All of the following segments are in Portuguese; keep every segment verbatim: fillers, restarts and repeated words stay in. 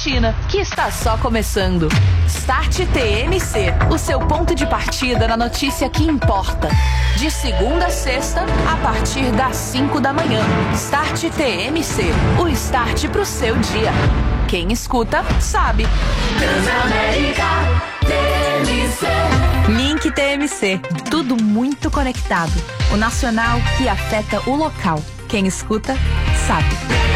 rotina que está só começando. Start T M C, o seu ponto de partida na notícia que importa. De segunda a sexta, a partir das cinco da manhã. Start T M C, o start pro seu dia. Quem escuta, sabe. Transamérica T M C. Link T M C, tudo muito conectado. O nacional que afeta o local. Quem escuta, sabe.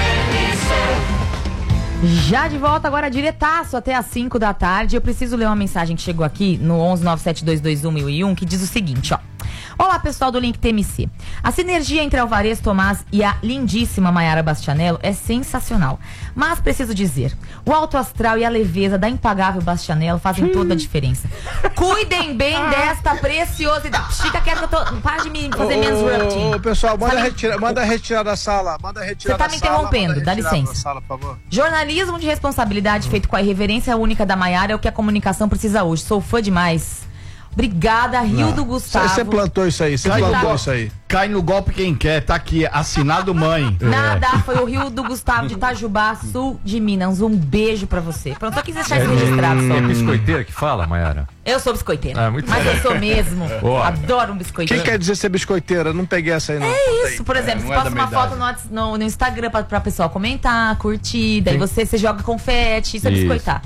Já de volta agora diretaço até às cinco da tarde. Eu preciso ler uma mensagem que chegou aqui no onze nove sete dois dois um mil e um, que diz o seguinte, ó. Olá, pessoal do Link T M C. A sinergia entre Alvarez Tomás e a lindíssima Mayara Bastianello é sensacional. Mas preciso dizer, o alto astral e a leveza da impagável Bastianello fazem hum. toda a diferença. Cuidem bem desta preciosidade. Fica quieto que eu tô... Para de me fazer menos Ô, pessoal, manda Sabe... retirar, manda retirar da sala. Manda retirar Você tá da me sala, interrompendo, dá licença. Sala, por favor. Jornalismo de responsabilidade feito com a irreverência única da Mayara é o que a comunicação precisa hoje. Sou fã demais. Obrigada, Rio do Gustavo. Você plantou isso aí, você plantou isso aí. Cai no golpe quem quer, tá aqui, assinado mãe. Nada, é. Foi o Rio do Gustavo de Itajubá, sul de Minas. Um beijo pra você. Pronto, só quis deixar isso registrado. Só. É biscoiteira que fala, Mayara? Eu sou biscoiteira. Ah, muito mas bom. eu sou mesmo. Boa. Adoro um O biscoiteiro. que quer dizer ser biscoiteira? Não peguei essa aí, não. É isso, por exemplo, É, você não é posta da uma minha foto no, no, no Instagram pra, pra pessoal comentar, curtir, daí você, você joga confete, isso é Isso. biscoitar.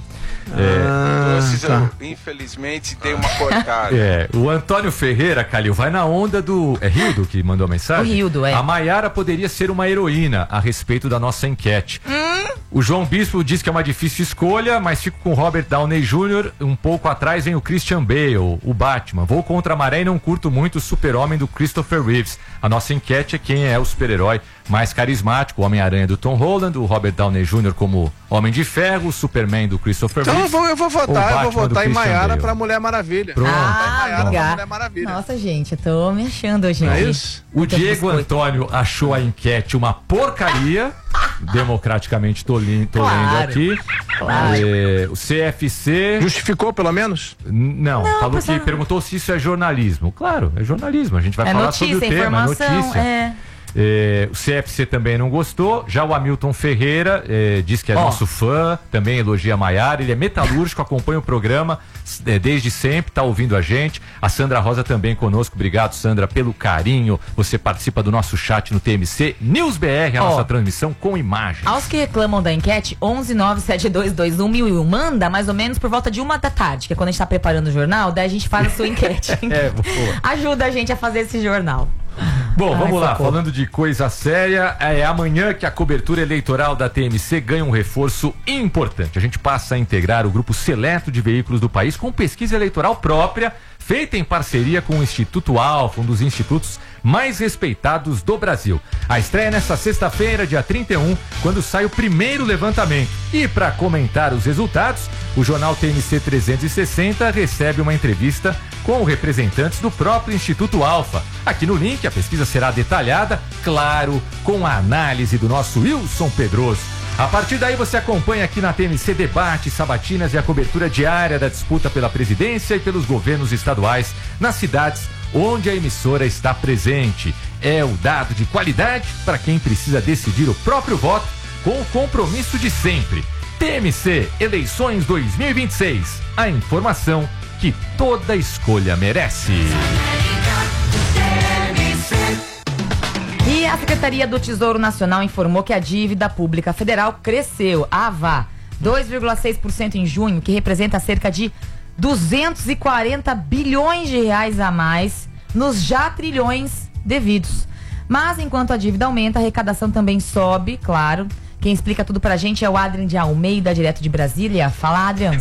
É, Vocês, tá. infelizmente, tem uma cortada. é, o Antônio Ferreira, Calil, vai na onda do... É Rildo que mandou a mensagem? O Rildo, é. A Mayara poderia ser uma heroína a respeito da nossa enquete. Hum? O João Bispo diz que é uma difícil escolha, mas fico com Robert Downey Júnior Um pouco atrás vem o Christian Bale, o Batman. Vou contra a maré e não curto muito o super-homem do Christopher Reeves. A nossa enquete é quem é o super-herói mais carismático. O Homem-Aranha do Tom Holland, o Robert Downey Júnior como Homem de Ferro, o Superman do Christopher Então eu Reeves. vou, eu vou votar, eu vou votar em Mayara Bale. pra Mulher Maravilha. Pronto. Ah, Mayara pra obrigada. Mulher Maravilha. Nossa, gente, eu tô me achando hoje. Não é hein? isso? O Muito Diego biscoito. Antônio achou a enquete uma porcaria. Democraticamente tô, li, tô Claro, lendo aqui. claro. É, o C F C. Justificou, pelo menos? N- Não, Não, falou pessoal- que perguntou se isso é jornalismo. Claro, é jornalismo. A gente vai É falar notícia, sobre o tema, é informação, notícia. é. É, o C F C também não gostou. Já o Hamilton Ferreira é, diz que é Ó. nosso fã, também elogia a Mayara. Ele é metalúrgico, acompanha o programa é, desde sempre, tá ouvindo a gente. A Sandra Rosa também conosco. Obrigado, Sandra, pelo carinho. Você participa do nosso chat no T M C News B R, a Ó. nossa transmissão com imagens. Aos que reclamam da enquete, onze nove sete dois dois um mil e um, manda mais ou menos por volta de uma da tarde, que é quando a gente tá preparando o jornal, daí a gente faz a sua enquete. É, boa. Ajuda a gente a fazer esse jornal. Bom, Ai, vamos lá, socorro. falando de coisa séria, é amanhã que a cobertura eleitoral da T M C ganha um reforço importante. A gente passa a integrar o grupo seleto de veículos do país com pesquisa eleitoral própria, feita em parceria com o Instituto Alfa, um dos institutos mais respeitados do Brasil. A estreia é nesta sexta-feira, dia trinta e um, quando sai o primeiro levantamento. E para comentar os resultados, o jornal T M C trezentos e sessenta recebe uma entrevista com representantes do próprio Instituto Alfa. Aqui no link, a pesquisa será detalhada, claro, com a análise do nosso Wilson Pedroso. A partir daí você acompanha aqui na T M C debates, sabatinas e a cobertura diária da disputa pela presidência e pelos governos estaduais nas cidades onde a emissora está presente. É o dado de qualidade para quem precisa decidir o próprio voto com o compromisso de sempre. T M C Eleições dois mil e vinte e seis. A informação que toda escolha merece. E a Secretaria do Tesouro Nacional informou que a dívida pública federal cresceu, ah vá, dois vírgula seis por cento em junho, que representa cerca de duzentos e quarenta bilhões de reais a mais nos já trilhões devidos. Mas enquanto a dívida aumenta, a arrecadação também sobe, claro. Quem explica tudo pra gente é o Adrian de Almeida, direto de Brasília. Fala, Adrian.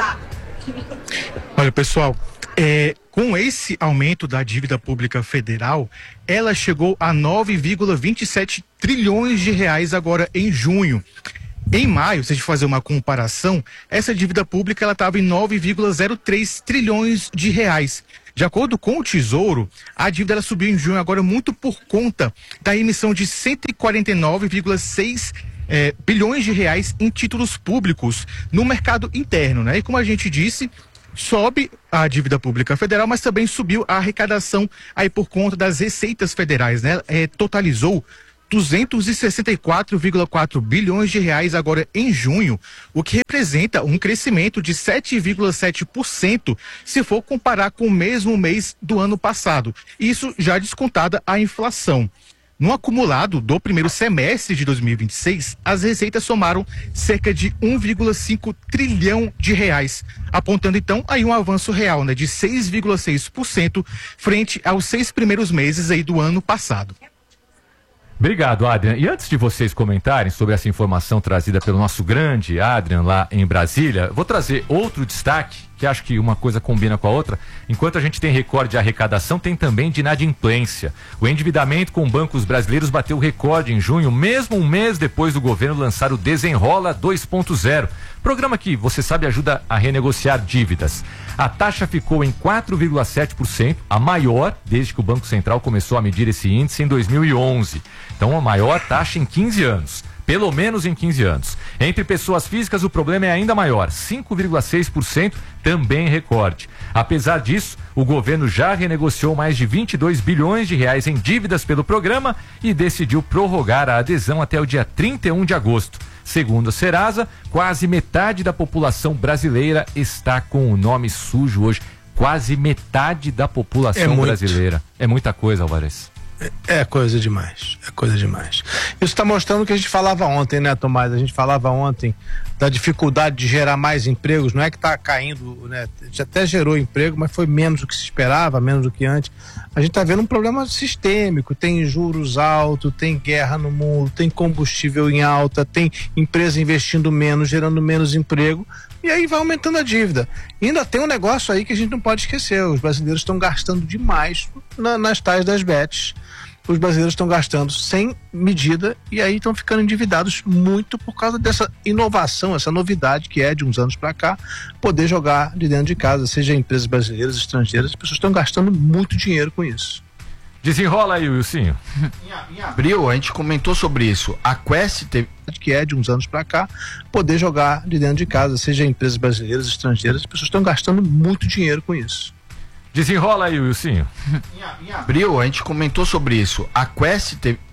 Olha, pessoal, é, com esse aumento da dívida pública federal, ela chegou a nove vírgula vinte e sete trilhões de reais agora em junho. Em maio, se a gente fazer uma comparação, essa dívida pública ela estava em nove vírgula zero três trilhões de reais. De acordo com o Tesouro, a dívida ela subiu em junho agora muito por conta da emissão de cento e quarenta e nove vírgula seis é, bilhões de reais em títulos públicos no mercado interno, né? E como a gente disse, sobe a dívida pública federal, mas também subiu a arrecadação aí por conta das receitas federais, né? É, totalizou duzentos e sessenta e quatro vírgula quatro bilhões de reais agora em junho, o que representa um crescimento de sete vírgula sete por cento se for comparar com o mesmo mês do ano passado. Isso já descontada a inflação. No acumulado do primeiro semestre de dois mil e vinte e seis, as receitas somaram cerca de um vírgula cinco trilhão de reais, apontando então aí um avanço real, né, de seis vírgula seis por cento frente aos seis primeiros meses aí do ano passado. Obrigado, Adrian. E antes de vocês comentarem sobre essa informação trazida pelo nosso grande Adrian lá em Brasília, vou trazer outro destaque, que acho que uma coisa combina com a outra. Enquanto a gente tem recorde de arrecadação, tem também de inadimplência. O endividamento com bancos brasileiros bateu recorde em junho, mesmo um mês depois do governo lançar o Desenrola dois ponto zero. Programa que, você sabe, ajuda a renegociar dívidas. A taxa ficou em quatro vírgula sete por cento, a maior desde que o Banco Central começou a medir esse índice em dois mil e onze. Então, a maior taxa em quinze anos. Pelo menos em quinze anos. Entre pessoas físicas, o problema é ainda maior, cinco vírgula seis por cento, também recorde. Apesar disso, o governo já renegociou mais de vinte e dois bilhões de reais em dívidas pelo programa e decidiu prorrogar a adesão até o dia trinta e um de agosto. Segundo a Serasa, quase metade da população brasileira está com o nome sujo hoje. Quase metade da população É brasileira. É muita coisa, Alvarez. É coisa demais, é coisa demais. Isso está mostrando o que a gente falava ontem, né, Tomás? A gente falava ontem da dificuldade de gerar mais empregos. Não é que está caindo, né? A gente até gerou emprego, mas foi menos do que se esperava, menos do que antes. A gente está vendo um problema sistêmico. Tem juros altos, tem guerra no mundo, tem combustível em alta, tem empresa investindo menos, gerando menos emprego. E aí vai aumentando a dívida. E ainda tem um negócio aí que a gente não pode esquecer. Os brasileiros estão gastando demais na, nas tais das bets. Os brasileiros estão gastando sem medida e aí estão ficando endividados muito por causa dessa inovação, essa novidade que é de uns anos para cá, poder jogar de dentro de casa, seja empresas brasileiras, estrangeiras. As pessoas estão gastando muito dinheiro com isso. Desenrola aí, Wilsinho. Em abril, a gente comentou sobre isso. A Quest teve... que é de uns anos para cá, poder jogar de dentro de casa, seja empresas brasileiras, estrangeiras. As pessoas estão gastando muito dinheiro com isso. Desenrola aí, Wilsinho. Em abril, a gente comentou sobre isso. A Quest teve...